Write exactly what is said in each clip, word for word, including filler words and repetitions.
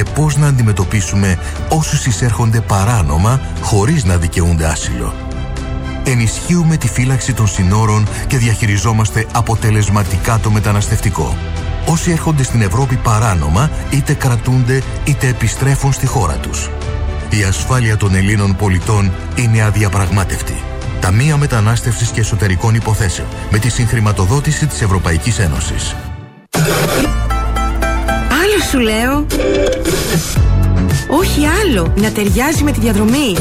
και πώς να αντιμετωπίσουμε όσους εισέρχονται παράνομα χωρίς να δικαιούνται άσυλο. Ενισχύουμε τη φύλαξη των συνόρων και διαχειριζόμαστε αποτελεσματικά το μεταναστευτικό. Όσοι έρχονται στην Ευρώπη παράνομα, είτε κρατούνται είτε επιστρέφουν στη χώρα τους. Η ασφάλεια των Ελλήνων πολιτών είναι αδιαπραγμάτευτη. Ταμεία Μετανάστευσης και Εσωτερικών Υποθέσεων, με τη συγχρηματοδότηση της Ευρωπαϊκής Ένωσης. Άλλο σου λέω. Όχι άλλο, να ταιριάζει με τη διαδρομή.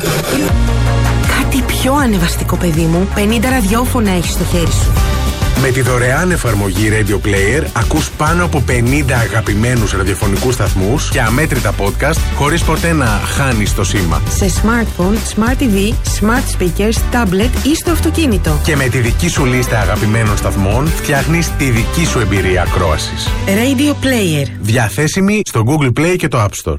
Κάτι πιο ανεβαστικό, παιδί μου. πενήντα ραδιόφωνα έχεις στο χέρι σου. Με τη δωρεάν εφαρμογή Radio Player ακούς πάνω από πενήντα αγαπημένους ραδιοφωνικούς σταθμούς και αμέτρητα podcast χωρίς ποτέ να χάνεις το σήμα. Σε smartphone, smart τι βι, smart speakers, tablet ή στο αυτοκίνητο. Και με τη δική σου λίστα αγαπημένων σταθμών φτιάχνεις τη δική σου εμπειρία ακρόασης. Radio Player. Διαθέσιμη στο Google Play και το App Store.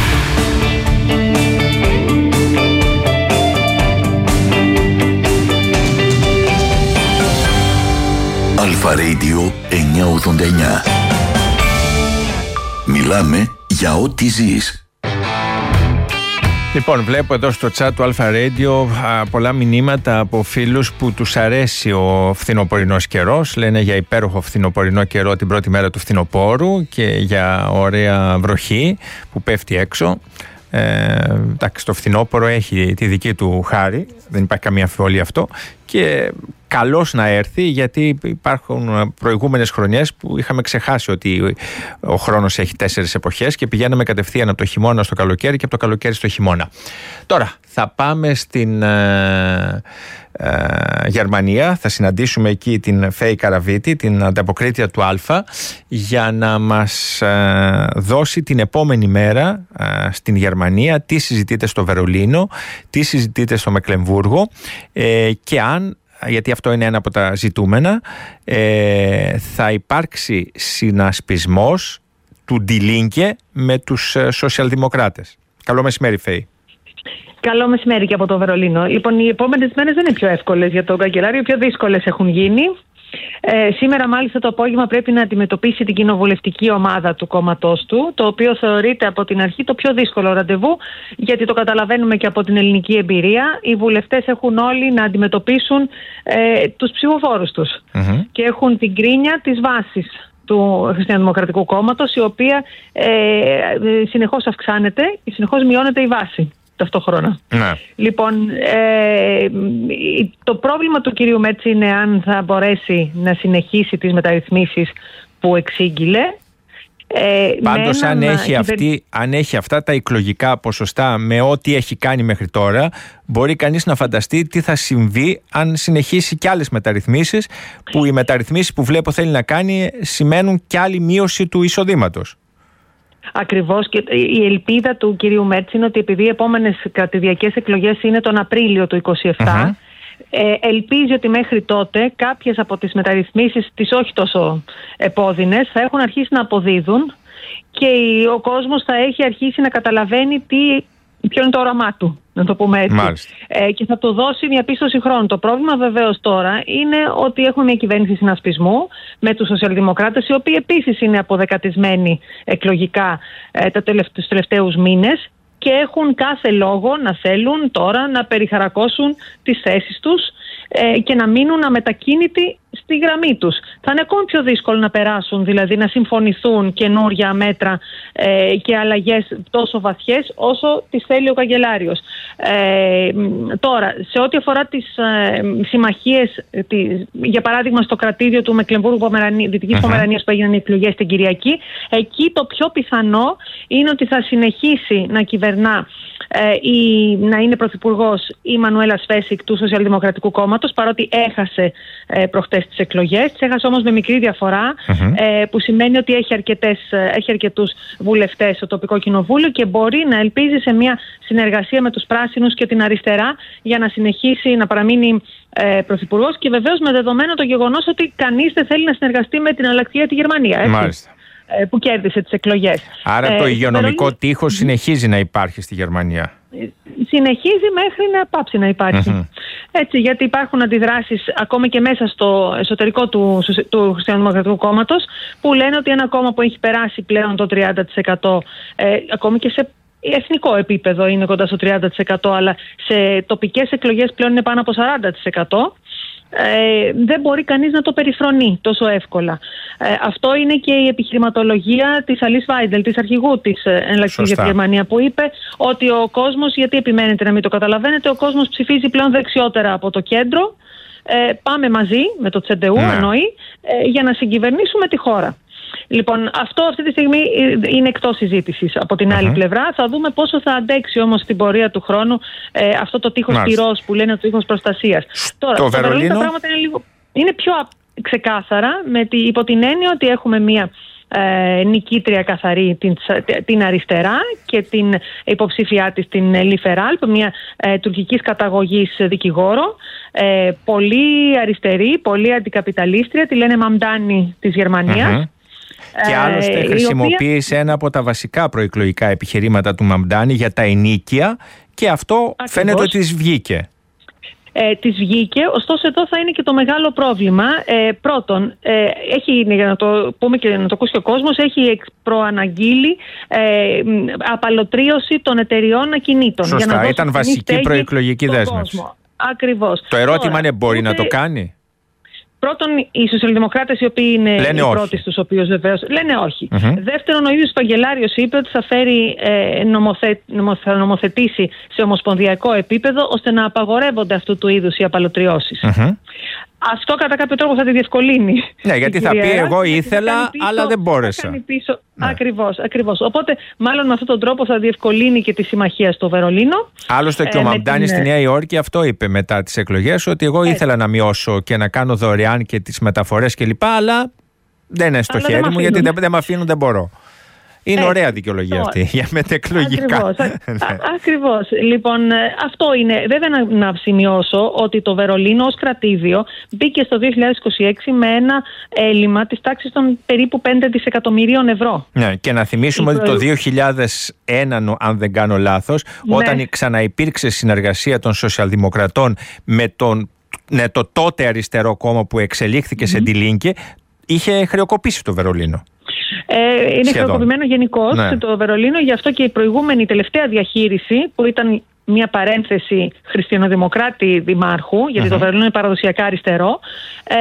Αλφα Radio εννιακόσια ογδόντα εννιά. Μιλάμε για ό,τι ζεις. Λοιπόν, βλέπω εδώ στο chat του Αλφα Radio πολλά μηνύματα από φίλους που τους αρέσει ο φθινοπορεινός καιρός. Λένε για υπέροχο φθινοπορεινό καιρό την πρώτη μέρα του φθινοπόρου και για ωραία βροχή που πέφτει έξω. Ε, εντάξει, το φθινόπωρο έχει τη δική του χάρη, δεν υπάρχει καμία αμφιβολία αυτό, και καλώς να έρθει, γιατί υπάρχουν προηγούμενες χρονιές που είχαμε ξεχάσει ότι ο χρόνος έχει τέσσερις εποχές και πηγαίναμε κατευθείαν από το χειμώνα στο καλοκαίρι και από το καλοκαίρι στο χειμώνα. Τώρα θα πάμε στην ε, ε, Γερμανία, θα συναντήσουμε εκεί την Φέη Καραβίτη, την ανταποκρίτρια του Αλφα, για να μας ε, δώσει την επόμενη μέρα ε, στην Γερμανία τι συζητείται στο Βερολίνο, τι συζητείται στο Μεκλεμβούργο ε, και αν, γιατί αυτό είναι ένα από τα ζητούμενα, ε, θα υπάρξει συνασπισμός του Die Linke με τους ε, σοσιαλδημοκράτες. Καλό μεσημέρι, Φέη. Καλό μεσημέρι και από το Βερολίνο. Λοιπόν, οι επόμενες μέρες δεν είναι πιο εύκολες για τον καγκελάριο, πιο δύσκολες έχουν γίνει. Ε, σήμερα μάλιστα το απόγευμα πρέπει να αντιμετωπίσει την κοινοβουλευτική ομάδα του κόμματός του, το οποίο θεωρείται από την αρχή το πιο δύσκολο ραντεβού, γιατί το καταλαβαίνουμε και από την ελληνική εμπειρία. Οι βουλευτές έχουν όλοι να αντιμετωπίσουν ε, τους ψηφοφόρους τους mm-hmm. και έχουν την κρίνια της βάσης του Χριστιανοδημοκρατικού Κόμματος, η οποία ε, συνεχώς αυξάνεται και συνεχώς μειώνεται η βάση ταυτόχρονα. Ναι. Λοιπόν, ε, το πρόβλημα του κυρίου Μέρτς είναι αν θα μπορέσει να συνεχίσει τις μεταρρυθμίσεις που εξήγηλε. Ε, Πάντως αν έχει, αυτή, αν έχει αυτά τα εκλογικά ποσοστά με ό,τι έχει κάνει μέχρι τώρα, μπορεί κανείς να φανταστεί τι θα συμβεί αν συνεχίσει κι άλλες μεταρρυθμίσεις, που οι μεταρρυθμίσεις που βλέπω θέλει να κάνει σημαίνουν κι άλλη μείωση του εισοδήματος. Ακριβώς, και η ελπίδα του κυρίου Μέρτς είναι ότι επειδή οι επόμενες κρατηδιακές εκλογές είναι τον Απρίλιο του είκοσι επτά, mm-hmm. ε, ελπίζει ότι μέχρι τότε κάποιες από τις μεταρρυθμίσεις, τις όχι τόσο επώδυνες, θα έχουν αρχίσει να αποδίδουν και ο κόσμος θα έχει αρχίσει να καταλαβαίνει τι, ποιο είναι το όραμά του, να το πούμε έτσι. Ε, και θα του δώσει μια πίστοση χρόνου. Το πρόβλημα βεβαίως τώρα είναι ότι έχουμε μια κυβέρνηση συνασπισμού με τους σοσιαλδημοκράτες, οι οποίοι επίσης είναι αποδεκατισμένοι εκλογικά ε, τα τελευταί, τους τελευταίους μήνες και έχουν κάθε λόγο να θέλουν τώρα να περιχαρακώσουν τις θέσεις τους ε, και να μείνουν αμετακίνητοι στη γραμμή τους. Θα είναι ακόμη πιο δύσκολο να περάσουν, δηλαδή να συμφωνηθούν καινούρια μέτρα ε, και αλλαγές τόσο βαθιές όσο τις θέλει ο καγκελάριος. Ε, τώρα, σε ό,τι αφορά τις ε, συμμαχίες, τις, για παράδειγμα στο κρατήδιο του Μεκλεμβούργου Δυτικής uh-huh. Πομερανίας που έγιναν οι εκλογές την Κυριακή, εκεί το πιο πιθανό είναι ότι θα συνεχίσει να κυβερνά ε, ή να είναι πρωθυπουργός η Μανουέλα Σφέσικ του Σοσιαλδημοκρατικού Κόμματος, παρότι έχασε ε, προχτές τις εκλογές. Τις έχασε όμως με μικρή διαφορά, uh-huh. ε, που σημαίνει ότι έχει, αρκετές, έχει αρκετούς βουλευτές στο τοπικό κοινοβούλιο και μπορεί να ελπίζει σε μια συνεργασία με τους πράσινους και την αριστερά για να συνεχίσει να παραμείνει ε, πρωθυπουργός, και βεβαίως με δεδομένο το γεγονός ότι κανείς δεν θέλει να συνεργαστεί με την αλλακτική τη Γερμανία. Έτσι. Μάλιστα. Που κέρδισε τις εκλογές. Άρα το ε, υγειονομικό Βερολίνο... τείχος συνεχίζει να υπάρχει στη Γερμανία. συνεχίζει μέχρι να πάψει να υπάρχει. Mm-hmm. Έτσι, γιατί υπάρχουν αντιδράσεις ακόμα και μέσα στο εσωτερικό του, του Χριστιανοδημοκρατικού Κόμματος, που λένε ότι ένα κόμμα που έχει περάσει πλέον το τριάντα τοις εκατό, ε, ακόμη και σε εθνικό επίπεδο είναι κοντά στο τριάντα τοις εκατό, αλλά σε τοπικές εκλογές πλέον είναι πάνω από σαράντα τοις εκατό. Ε, δεν μπορεί κανείς να το περιφρονεί τόσο εύκολα. Ε, αυτό είναι και η επιχειρηματολογία της Αλής Βάιντελ, της αρχηγού της Εναλλακτικής για τη Γερμανία, που είπε ότι ο κόσμος, γιατί επιμένετε να μην το καταλαβαίνετε, ο κόσμος ψηφίζει πλέον δεξιότερα από το κέντρο. Ε, πάμε μαζί με το Τσεντεού, ναι. εννοεί, ε, για να συγκυβερνήσουμε τη χώρα. Λοιπόν, αυτό αυτή τη στιγμή είναι εκτός συζήτησης. Από την uh-huh. άλλη πλευρά, θα δούμε πόσο θα αντέξει όμως στην πορεία του χρόνου ε, αυτό το τείχος πυρός που λένε το τείχος προστασίας. Τώρα, το στο Βερολίνο τα πράγματα είναι, λίγο, είναι πιο ξεκάθαρα, με τη, υπό την έννοια ότι έχουμε μία ε, νικήτρια καθαρή, την, την αριστερά, και την υποψήφιά της, την Λιφεράλ, μια ε, τουρκικής καταγωγής δικηγόρο, ε, πολύ αριστερή, πολύ αντικαπιταλίστρια, τη λένε Μαμντάνη της Γερμανίας. Uh-huh. Και άλλωστε ε, χρησιμοποίησε οποία... ένα από τα βασικά προεκλογικά επιχειρήματα του Μαμντάνη για τα ενίκια, και αυτό ακριβώς φαίνεται ότι της βγήκε. Ε, της βγήκε, ωστόσο εδώ θα είναι και το μεγάλο πρόβλημα. Ε, πρώτον, ε, έχει, για να το πούμε και να το ακούσει και ο κόσμος, έχει προαναγγείλει ε, απαλωτρίωση των εταιριών ακινήτων. Σωστά, για να ήταν βασική προεκλογική δέσμευση. Ακριβώς. Το ερώτημα Τώρα, είναι, μπορεί ούτε... να το κάνει? Πρώτον, οι σοσιαλδημοκράτες, οι οποίοι είναι λένε οι όχι. πρώτοι στους οποίους βεβαίως λένε όχι. Mm-hmm. Δεύτερον, ο ίδιος Καγκελάριος είπε ότι θα, φέρει, ε, νομοθε... θα νομοθετήσει σε ομοσπονδιακό επίπεδο ώστε να απαγορεύονται αυτού του είδους οι απαλωτριώσεις. Mm-hmm. Αυτό κατά κάποιο τρόπο θα τη διευκολύνει. Ναι, γιατί θα πει εγώ ήθελα, πίσω, αλλά δεν μπόρεσα. Πίσω. Ναι. Ακριβώς, ακριβώς. Οπότε, μάλλον με αυτόν τον τρόπο θα διευκολύνει και τη συμμαχία στο Βερολίνο. Άλλωστε, και ο ε, Μαμντάνη την... στη Νέα Υόρκη αυτό είπε μετά τις εκλογές, ότι εγώ ήθελα Έτσι. να μειώσω και να κάνω δωρεάν και τις μεταφορές κλπ. Αλλά δεν είναι στο αλλά χέρι μου, γιατί δεν, δεν με αφήνουν, δεν μπορώ. Είναι ε, ωραία δικαιολογία το... αυτή για μετεκλογικά. Ακριβώς. ναι. Ακριβώς. Λοιπόν, αυτό είναι. Βέβαια, να, να σημειώσω ότι το Βερολίνο ως κρατήδιο μπήκε στο δύο χιλιάδες είκοσι έξι με ένα έλλειμμα της τάξης των περίπου πέντε δισεκατομμυρίων ευρώ. Ναι, και να θυμίσουμε Η ότι προ... το δύο χιλιάδες ένα, αν δεν κάνω λάθος, ναι. όταν ξαναυπήρξε συνεργασία των σοσιαλδημοκρατών με τον, ναι, το τότε αριστερό κόμμα που εξελίχθηκε mm-hmm. σε Die Linke, είχε χρεοκοπήσει το Βερολίνο. Ε, είναι χρεοκοπημένο γενικώς ναι. το Βερολίνο, γι' αυτό και η προηγούμενη τελευταία διαχείριση, που ήταν μια παρένθεση χριστιανοδημοκράτη δημάρχου, γιατί uh-huh. το Βερολίνο είναι παραδοσιακά αριστερό, ε,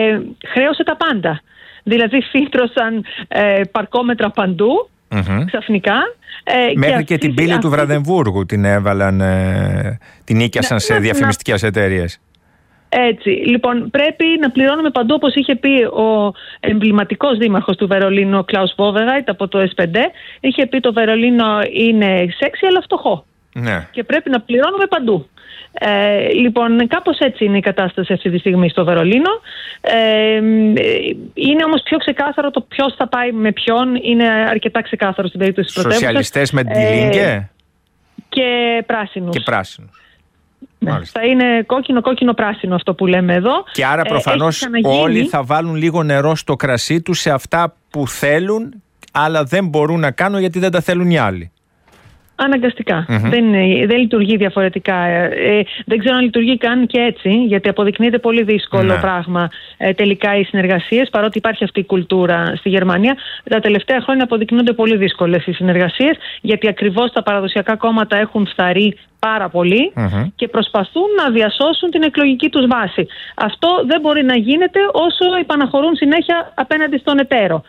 χρέωσε τα πάντα. Δηλαδή φύτρωσαν ε, παρκόμετρα παντού, uh-huh. ξαφνικά. Ε, Μέχρι και, και, την πύλη αυτή... του Βραδεμβούργου την έβαλαν, ε, την νίκιασαν ναι, σε διαφημιστικές εταιρείες. Έτσι, λοιπόν, πρέπει να πληρώνουμε παντού, όπως είχε πει ο εμβληματικός δήμαρχος του Βερολίνου, ο Κλάους Βόβεγαϊτ από το ες πι ντι, είχε πει το Βερολίνο είναι σεξι αλλά φτωχό. Ναι. Και πρέπει να πληρώνουμε παντού. Ε, λοιπόν, κάπως έτσι είναι η κατάσταση αυτή τη στιγμή στο Βερολίνο. Ε, είναι όμως πιο ξεκάθαρο το ποιος θα πάει με ποιον, είναι αρκετά ξεκάθαρο στην περίπτωση της πρωτεύουσας. Σοσιαλιστές με τη Die Linke και πράσινους. Και πράσινους. Ναι, θα είναι κόκκινο, κόκκινο, πράσινο αυτό που λέμε εδώ. Και άρα προφανώς ε, όλοι θα βάλουν λίγο νερό στο κρασί τους σε αυτά που θέλουν, αλλά δεν μπορούν να κάνουν γιατί δεν τα θέλουν οι άλλοι. Αναγκαστικά. Mm-hmm. Δεν, δεν λειτουργεί διαφορετικά. Ε, δεν ξέρω αν λειτουργεί καν και έτσι, γιατί αποδεικνύεται πολύ δύσκολο mm-hmm. πράγμα ε, τελικά οι συνεργασίες, παρότι υπάρχει αυτή η κουλτούρα στη Γερμανία. Τα τελευταία χρόνια αποδεικνύονται πολύ δύσκολες οι συνεργασίες, γιατί ακριβώς τα παραδοσιακά κόμματα έχουν φθαρεί πάρα πολύ mm-hmm. και προσπαθούν να διασώσουν την εκλογική τους βάση. Αυτό δεν μπορεί να γίνεται όσο υπαναχωρούν συνέχεια απέναντι στον εταίρο.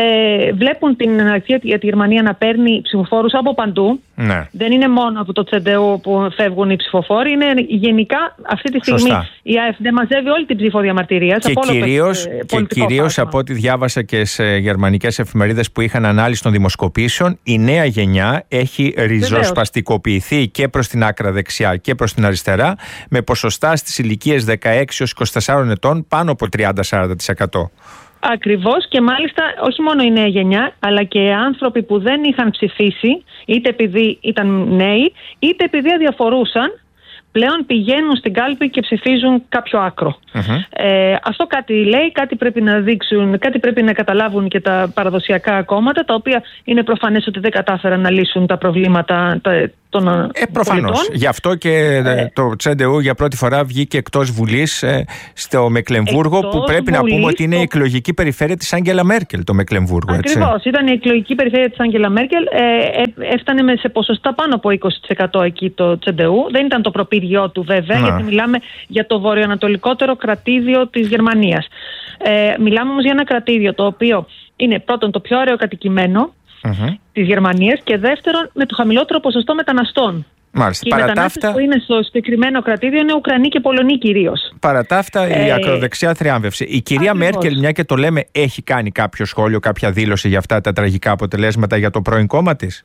Ε, βλέπουν την εναλλακτική για τη Γερμανία να παίρνει ψηφοφόρους από παντού. Ναι. Δεν είναι μόνο από το Τσεντεού που φεύγουν οι ψηφοφόροι, είναι γενικά αυτή τη στιγμή Σωστά. η AfD μαζεύει όλη την ψηφοδιαμαρτυρία. Και κυρίως, και κυρίως από ό,τι διάβασα και σε γερμανικές εφημερίδες που είχαν ανάλυση των δημοσκοπήσεων, η νέα γενιά έχει ριζοσπαστικοποιηθεί και προς την άκρα δεξιά και προς την αριστερά, με ποσοστά στις ηλικίες δεκαέξι έως είκοσι τέσσερα ετών πάνω από τριάντα με σαράντα τοις εκατό. Ακριβώς, και μάλιστα όχι μόνο η νέα γενιά, αλλά και άνθρωποι που δεν είχαν ψηφίσει, είτε επειδή ήταν νέοι, είτε επειδή αδιαφορούσαν, πλέον πηγαίνουν στην κάλπη και ψηφίζουν κάποιο άκρο. Uh-huh. Ε, αυτό κάτι λέει, κάτι πρέπει να δείξουν, κάτι πρέπει να καταλάβουν και τα παραδοσιακά κόμματα, τα οποία είναι προφανές ότι δεν κατάφεραν να λύσουν τα προβλήματα των ε, προφανώς. Γι' αυτό και ε, το Τσεντεού για πρώτη φορά βγήκε εκτός Βουλής ε, στο Μεκλεμβούργο, που πρέπει Βουλής, να πούμε ότι είναι το... η εκλογική περιφέρεια της Άγγελα Μέρκελ, το Μεκλεμβούργο. Ακριβώς, ήταν η εκλογική περιφέρεια της Άγγελα Μέρκελ. Ε, ε, έφτανε σε ποσοστά πάνω από είκοσι τοις εκατό εκεί το Τσεντεού. Δεν ήταν το προπύργιό του βέβαια, να. γιατί μιλάμε για το βορειοανατολικότερο κρατήδιο της Γερμανίας. Ε, μιλάμε όμως για ένα κρατήδιο το οποίο είναι πρώτον το πιο αεροκατοικημένο mm-hmm. της Γερμανίας και δεύτερον με το χαμηλότερο ποσοστό μεταναστών. Μάλιστα. Και οι μετανάστες αυτά... που είναι στο συγκεκριμένο κρατήδιο είναι Ουκρανοί και Πολωνοί κυρίως. Παρά τα αυτά, ε... η ακροδεξιά θριάμβευσε. Η κυρία Ακριβώς. Μέρκελ, μια και το λέμε, έχει κάνει κάποιο σχόλιο, κάποια δήλωση για αυτά τα τραγικά αποτελέσματα για το πρώην κόμμα της?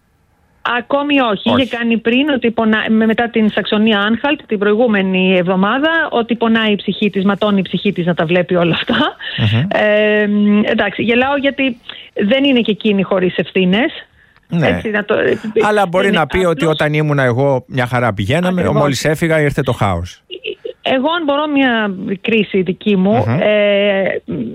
Ακόμη όχι. όχι. Είχε κάνει πριν, ότι πονά... μετά την Σαξονία Άνχαλτ την προηγούμενη εβδομάδα, ότι πονάει η ψυχή της, ματώνει η ψυχή της να τα βλέπει όλα αυτά. Mm-hmm. Ε, εντάξει, γελάω γιατί δεν είναι και εκείνη χωρίς ευθύνες. Ναι. Έτσι, να το... Αλλά μπορεί να πει απλώς... ότι όταν ήμουν εγώ μια χαρά πηγαίναμε, Ακριβώς. μόλις έφυγα ήρθε το χάος. Εγώ αν μπορώ μια κρίση δική μου, mm-hmm. ε,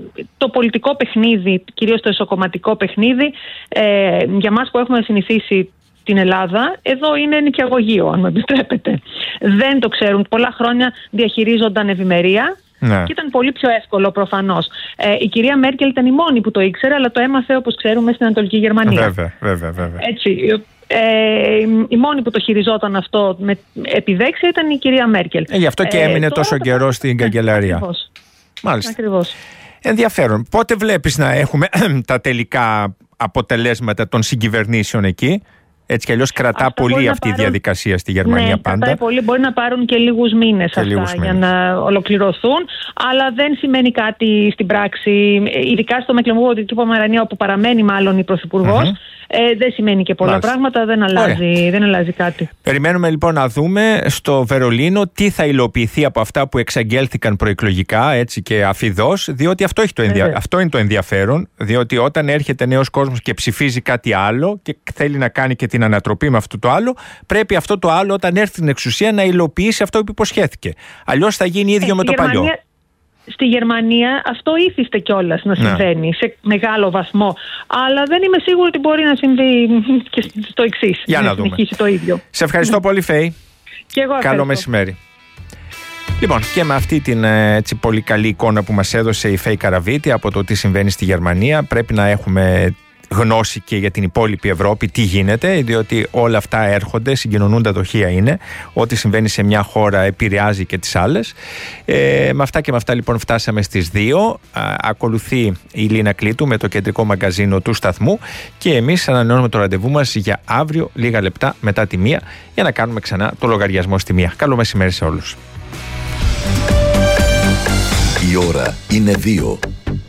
το πολιτικό παιχνίδι, κυρίως το εσωκομματικό παιχνίδι, ε, για μας που έχουμε συνηθίσει την Ελλάδα, εδώ είναι νοικιαγωγείο, αν με επιτρέπετε. Δεν το ξέρουν. Πολλά χρόνια διαχειρίζονταν ευημερία. Ναι. Και ήταν πολύ πιο εύκολο προφανώς. Ε, η κυρία Μέρκελ ήταν η μόνη που το ήξερε, αλλά το έμαθε, όπως ξέρουμε, στην Ανατολική Γερμανία. Βέβαια, βέβαια, βέβαια. Έτσι, ε, η μόνη που το χειριζόταν αυτό με επιδέξια ήταν η κυρία Μέρκελ. Ε, γι' αυτό και έμεινε ε, τόσο καιρό το... στην καγκελαρία. Ακριβώς. Μάλιστα. Ακριβώς. Ενδιαφέρον. Πότε βλέπεις να έχουμε τα τελικά αποτελέσματα των συγκυβερνήσεων εκεί? Έτσι κι αλλιώς κρατά αυτό πολύ αυτή πάρουν... η διαδικασία στη Γερμανία, ναι, πάντα. Κρατάει πολύ, μπορεί να πάρουν και λίγους μήνες και αυτά λίγους για μήνες. να ολοκληρωθούν, αλλά δεν σημαίνει κάτι στην πράξη, ειδικά στο Μεκλεμβούργο, Δυτική Πομερανία, όπου παραμένει μάλλον η Πρωθυπουργός. Mm-hmm. Ε, δεν σημαίνει και πολλά Μάλιστα. πράγματα, δεν αλλάζει, δεν αλλάζει κάτι. Περιμένουμε λοιπόν να δούμε στο Βερολίνο τι θα υλοποιηθεί από αυτά που εξαγγέλθηκαν προεκλογικά, έτσι και αφιδώς, διότι αυτό, έχει το ενδια... αυτό είναι το ενδιαφέρον, διότι όταν έρχεται νέος κόσμος και ψηφίζει κάτι άλλο και θέλει να κάνει και την ανατροπή με αυτό το άλλο, πρέπει αυτό το άλλο όταν έρθει στην εξουσία να υλοποιήσει αυτό που υποσχέθηκε. Αλλιώς θα γίνει ίδιο ε, με το Γερμανία... παλιό. Στη Γερμανία αυτό ήθιστε κιόλας να συμβαίνει ναι. σε μεγάλο βαθμό. Αλλά δεν είμαι σίγουρη ότι μπορεί να συμβεί και στο εξής. Για να, να δούμε. Το ίδιο. Σε ευχαριστώ ναι. πολύ, Φέη. Και εγώ Καλό μεσημέρι. Λοιπόν, και με αυτή την έτσι, πολύ καλή εικόνα που μας έδωσε η Φέη Καραβίτη από το τι συμβαίνει στη Γερμανία, πρέπει να έχουμε γνώση και για την υπόλοιπη Ευρώπη τι γίνεται, διότι όλα αυτά έρχονται, συγκοινωνούν τα δοχεία είναι. Ό,τι συμβαίνει σε μια χώρα επηρεάζει και τις άλλες. Ε, με αυτά και με αυτά λοιπόν φτάσαμε στις δύο. Α, ακολουθεί η Λίνα Κλήτου με το κεντρικό μαγκαζίνο του σταθμού και εμείς ανανεώνουμε το ραντεβού μας για αύριο λίγα λεπτά μετά τη μία για να κάνουμε ξανά το λογαριασμό στη μία. Καλό μεσημέρι σε όλους. Η ώρα είναι δύο.